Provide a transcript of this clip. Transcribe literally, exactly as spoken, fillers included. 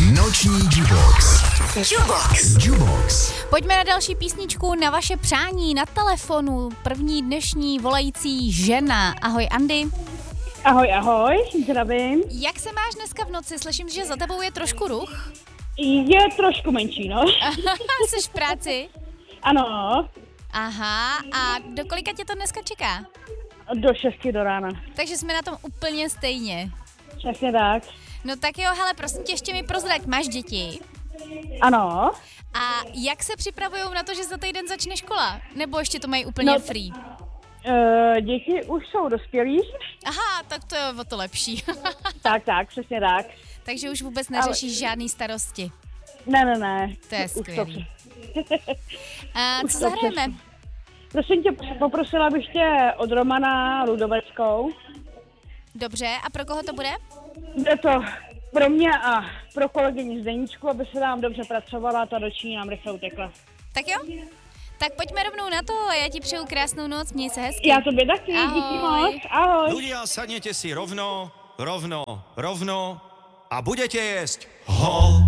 Noční Jubox. Jubox. Jubox. Pojďme na další písničku, na vaše přání, na telefonu. První dnešní volající žena. Ahoj, Andy. Ahoj, ahoj, zdravím. Jak se máš dneska v noci? Slyším, že za tebou je trošku ruch. Je trošku menší, no. Jsi v práci? Ano, Aha, a do kolika tě to dneska čeká? do šesti do rána. Takže jsme na tom úplně stejně. Přesně tak. No tak jo, hele, prosím tě, ještě mi prozrať, máš děti? Ano, A jak se připravují na to, že za týden začne škola? Nebo ještě to mají úplně No, free? e, děti už jsou dospělí. Aha, tak to je o to lepší. Tak, tak, přesně tak. Takže už vůbec neřešíš žádný starosti. Ne, ne, ne. To je Už to skvělý. přes- A už co to zahrajeme? přes- Prosím tě, poprosila bych tě od Romana Ludoveckou. Dobře, a pro koho to bude? Bude to pro mě a pro kolegyni Zdeníčku, aby se nám dobře pracovala a ta dočí nám rychle utekla. Tak jo? Tak pojďme rovnou na to a já ti přeju krásnou noc, měj se hezky. Já tobě taky, Ahoj. díky moc. Ahoj. Ľudia, sadnete si rovno, rovno, rovno a budete jesť ho.